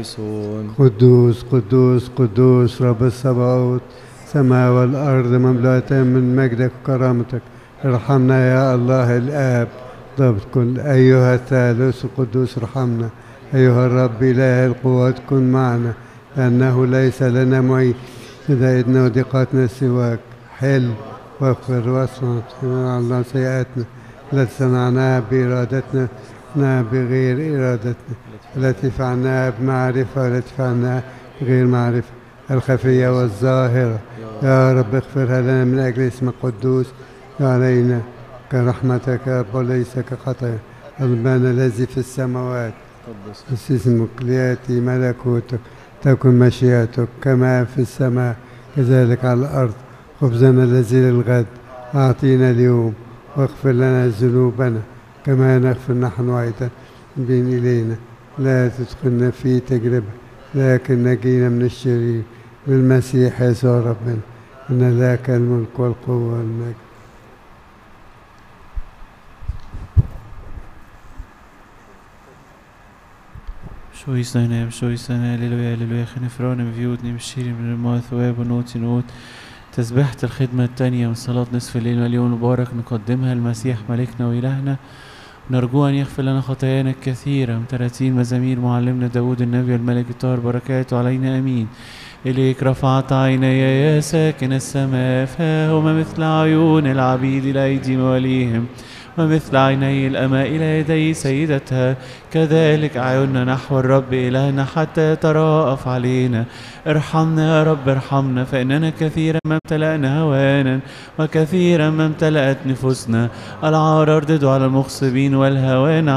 قديسون. قدوس قدوس قدوس رب السبعوت، السماء والأرض مملوءتان من مجدك وكرامتك. ارحمنا يا الله الآب ضابط كل. أيها الثالوث القدوس ارحمنا. أيها الرب إله القوات كن معنا، لأنه ليس لنا معين شدائدنا وضيقاتنا سواك. حل واغفر واصنع عنا سيئاتنا التي صنعناها بإرادتنا بغير إرادتنا، التي فعلناها بمعرفة والتي فعلناها بغير معرفة، الخفية والظاهرة. يا رب اغفرها لنا من أجل اسمك القدوس علينا كرحمتك يا رب وليس كخطايا. أبانا الذي في السماوات قدس اسمك، ليأتي ملكوتك، تكن مشيئتك كما في السماء كذلك على الأرض. خبزنا الذي للغد أعطينا اليوم، واغفر لنا ذنوبنا كما نغفر نحن أيضا بين إلينا، لا تدخلنا في تجربة لكن نجينا من الشرير، بالمسيح يسوع ربنا، إن لك الملك والقوة والمجد. Shojistajna, هللويا هللويا. خنفران بفيوتني مشيري من الماء ثواب ونوت نوت. تسبيحة الخدمة الثانية من صلاة نصف الليل واليوم المبارك نقدمها المسيح ملكنا وإلهنا، نرجو أن يغفر لنا خطايانا الكثيرة. من 30 مزامير معلمنا داود النبي والملك الطاهر بركاته علينا آمين. إليك رفعت عيني يا ساكن السماء، فهما مثل عيون العبيد إلى أيدي مواليهم، ومثل عيني الأماء إلى يدي سيدتها، كذلك أعيننا نحو الرب إلهنا حتى يتراءف علينا. ارحمنا يا رب ارحمنا، فإننا كثيرا ما امتلأنا هوانا وكثيرا ما امتلأت نفوسنا. العار ارددوا على المغصبين والهوان